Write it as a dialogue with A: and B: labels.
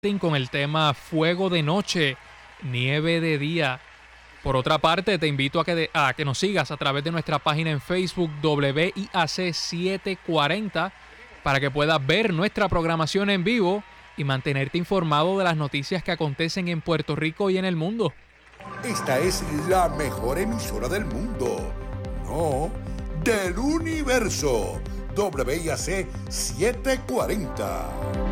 A: con el tema Fuego de Noche, Nieve de Día. Por otra parte, te invito a que nos sigas a través de nuestra página en Facebook WIAC 740 para que puedas ver nuestra programación en vivo y mantenerte informado de las noticias que acontecen en Puerto Rico y en el mundo.
B: Esta es la mejor emisora del mundo. No, del universo. WIAC 740.